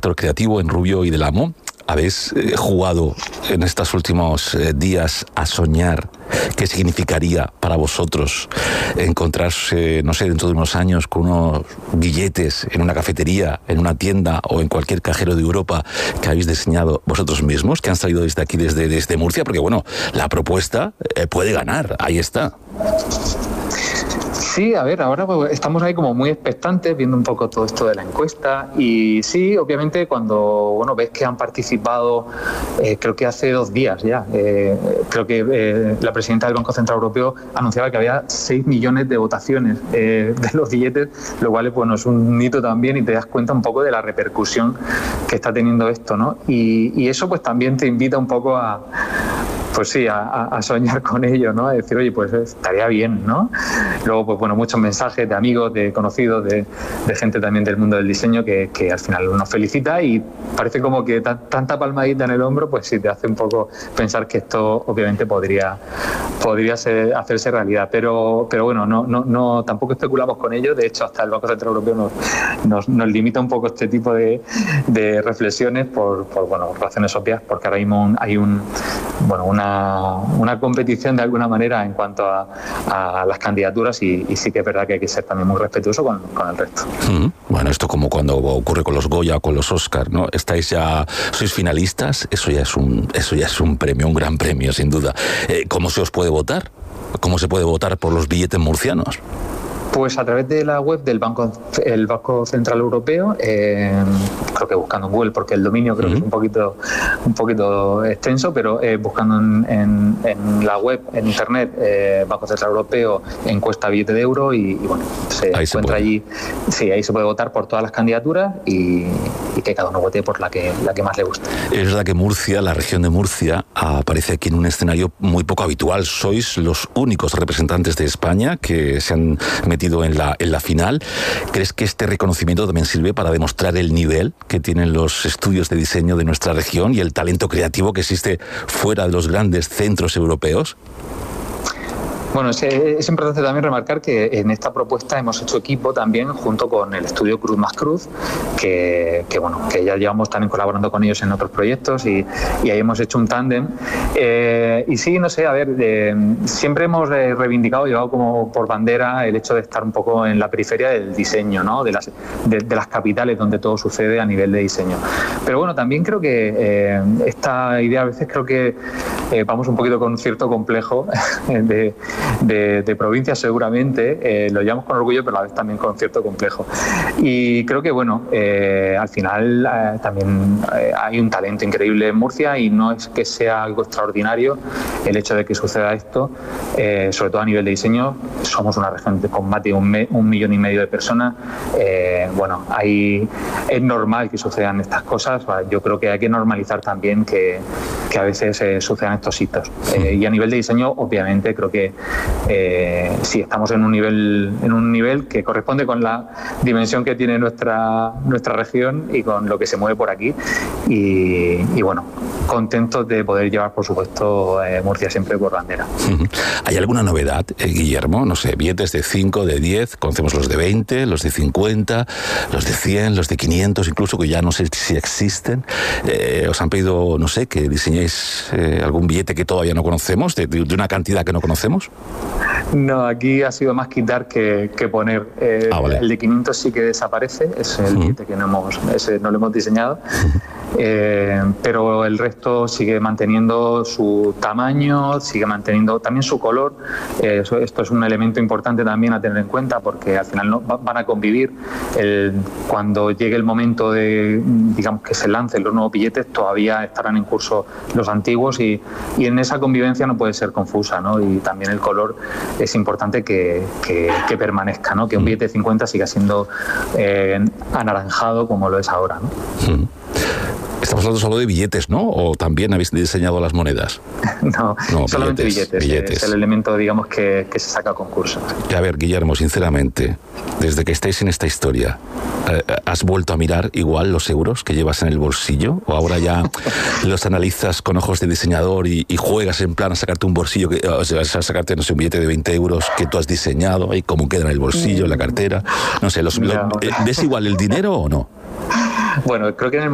director creativo en Rubio y Del Amo. ¿Habéis jugado en estos últimos días a soñar qué significaría para vosotros encontrarse, no sé, dentro de unos años con unos billetes en una cafetería, en una tienda o en cualquier cajero de Europa que habéis diseñado vosotros mismos, que han salido desde aquí, desde Murcia? Porque bueno, la propuesta puede ganar, ahí está. Sí, a ver, ahora pues, estamos ahí como muy expectantes viendo un poco todo esto de la encuesta y sí, obviamente cuando ves que han participado, creo que hace 2 días ya, creo que la presidenta del Banco Central Europeo anunciaba que había 6 millones de votaciones de los billetes, lo cual bueno, es un hito también y te das cuenta un poco de la repercusión que está teniendo esto, ¿no? Y eso pues también te invita un poco a soñar con ello, ¿no? A decir, oye, pues estaría bien, ¿no? Luego, pues bueno, muchos mensajes de amigos, de conocidos, de gente también del mundo del diseño que al final nos felicita y parece como que tanta palmadita en el hombro, pues sí te hace un poco pensar que esto obviamente podría hacerse realidad. Pero bueno, no tampoco especulamos con ello. De hecho, hasta el Banco Central Europeo nos limita un poco este tipo de reflexiones por razones obvias, porque ahora mismo hay una competición de alguna manera en cuanto a las candidaturas y sí que es verdad que hay que ser también muy respetuoso con el resto. Bueno, esto como cuando ocurre con los Goya o con los Oscar, ¿no? ¿Sois finalistas? Eso ya es un premio, un gran premio, sin duda. ¿Cómo se os puede votar? ¿Cómo se puede votar por los billetes murcianos? Pues a través de la web del Banco Central Europeo, creo que buscando en Google, porque el dominio creo que es un poquito extenso, pero buscando en la web, en internet, Banco Central Europeo, encuesta billete de euro y bueno, se encuentra allí. Sí, ahí se puede votar por todas las candidaturas y que cada uno vote por la que más le guste. Es verdad que Murcia, la región de Murcia, aparece aquí en un escenario muy poco habitual. Sois los únicos representantes de España que se han metido en la final. ¿Crees que este reconocimiento también sirve para demostrar el nivel que tienen los estudios de diseño de nuestra región y el talento creativo que existe fuera de los grandes centros europeos? Bueno, es importante también remarcar que en esta propuesta hemos hecho equipo también junto con el estudio Cruz más Cruz, que ya llevamos también colaborando con ellos en otros proyectos y ahí hemos hecho un tándem. Y sí, no sé, a ver, siempre hemos reivindicado, llevado como por bandera el hecho de estar un poco en la periferia del diseño, ¿no? De las capitales donde todo sucede a nivel de diseño. Pero bueno, también creo que esta idea a veces creo que vamos un poquito con cierto complejo de provincia seguramente, lo llevamos con orgullo pero a la vez también con cierto complejo y creo que al final también hay un talento increíble en Murcia y no es que sea algo extraordinario el hecho de que suceda esto, sobre todo a nivel de diseño. Somos una región con más de 1,5 millones de personas, es normal que sucedan estas cosas. Yo creo que hay que normalizar también que a veces sucedan estos hitos y a nivel de diseño obviamente creo que sí estamos en un nivel que corresponde con la dimensión que tiene nuestra región y con lo que se mueve por aquí y bueno, contentos de poder llevar por supuesto Murcia siempre por bandera. ¿Hay alguna novedad, Guillermo? No sé, billetes de 5, de 10, conocemos los de 20, los de 50, los de 100, los de 500, incluso que ya no sé si existen. ¿Os han pedido, no sé, que diseñéis algún billete que todavía no conocemos, de una cantidad que no conocemos? No, aquí ha sido más quitar que poner. Vale. El de 500 sí que desaparece, es el billete que no lo hemos diseñado, pero el resto sigue manteniendo su tamaño, sigue manteniendo también su color. Esto es un elemento importante también a tener en cuenta porque al final van a convivir. Cuando llegue el momento de, digamos, que se lancen los nuevos billetes, todavía estarán en curso los antiguos y en esa convivencia no puede ser confusa, ¿no? Y también el color es importante que permanezca, ¿no? Que un billete de 50 siga siendo anaranjado como lo es ahora, ¿no? Estamos hablando solo de billetes, ¿no? ¿O también habéis diseñado las monedas? No, solamente billetes. Es el elemento, digamos, que se saca a concurso. Y a ver, Guillermo, sinceramente, desde que estáis en esta historia, ¿has vuelto a mirar igual los euros que llevas en el bolsillo? ¿O ahora ya los analizas con ojos de diseñador y juegas en plan a sacarte un bolsillo, a sacarte, no sé, un billete de 20 euros que tú has diseñado y cómo queda en el bolsillo, en la cartera? No sé, ¿ves igual el dinero o no? Bueno, creo que en el